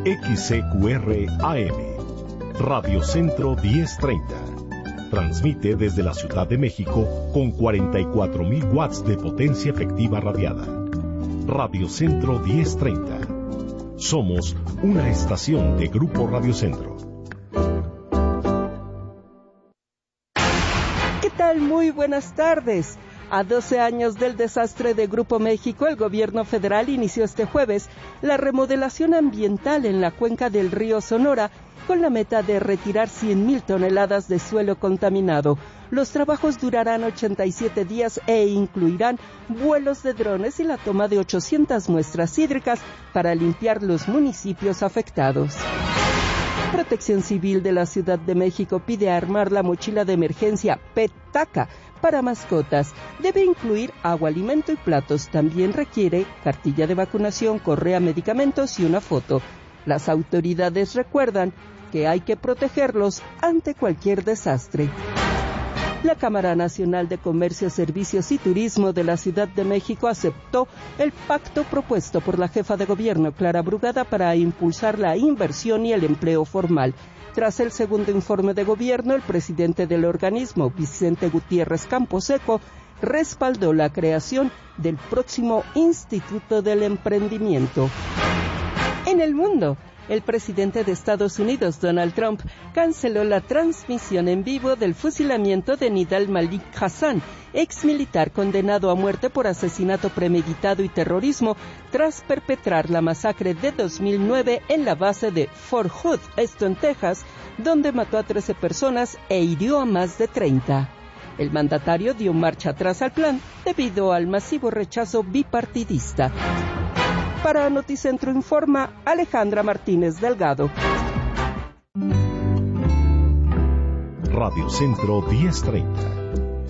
XCQR AM, Radio Centro 1030. Transmite desde la Ciudad de México con 44.000 watts de potencia efectiva radiada. Radio Centro 1030. Somos una estación de Grupo Radio Centro. ¿Qué tal? Muy buenas tardes. A 12 años del desastre de Grupo México, el gobierno federal inició este jueves la remodelación ambiental en la cuenca del río Sonora con la meta de retirar 100,000 toneladas de suelo contaminado. Los trabajos durarán 87 días e incluirán vuelos de drones y la toma de 800 muestras hídricas para limpiar los municipios afectados. Protección Civil de la Ciudad de México pide armar la mochila de emergencia Petaca para mascotas. Debe incluir agua, alimento y platos. También requiere cartilla de vacunación, correa, medicamentos y una foto. Las autoridades recuerdan que hay que protegerlos ante cualquier desastre. La Cámara Nacional de Comercio, Servicios y Turismo de la Ciudad de México aceptó el pacto propuesto por la jefa de gobierno, Clara Brugada, para impulsar la inversión y el empleo formal. Tras el segundo informe de gobierno, el presidente del organismo, Vicente Gutiérrez Camposeco, respaldó la creación del próximo Instituto del Emprendimiento. En el mundo, el presidente de Estados Unidos, Donald Trump, canceló la transmisión en vivo del fusilamiento de Nidal Malik Hassan, ex militar condenado a muerte por asesinato premeditado y terrorismo tras perpetrar la masacre de 2009 en la base de Fort Hood, esto en Texas, donde mató a 13 personas e hirió a más de 30. El mandatario dio marcha atrás al plan debido al masivo rechazo bipartidista. Para Noticentro Informa, Alejandra Martínez Delgado. Radio Centro 1030.